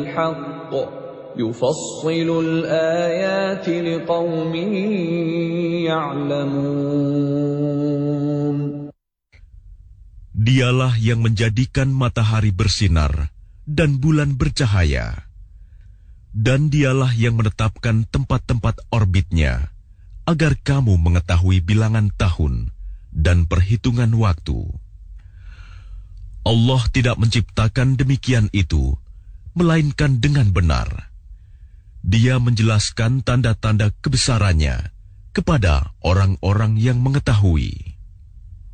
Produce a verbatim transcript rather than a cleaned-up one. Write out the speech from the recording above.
الحق يفصل الآيات لقوم يعلمون. Dialah yang menjadikan matahari bersinar dan bulan bercahaya. Dan dialah yang menetapkan tempat-tempat orbitnya, agar kamu mengetahui bilangan tahun dan perhitungan waktu. Allah tidak menciptakan demikian itu, melainkan dengan benar. Dia menjelaskan tanda-tanda kebesarannya kepada orang-orang yang mengetahui.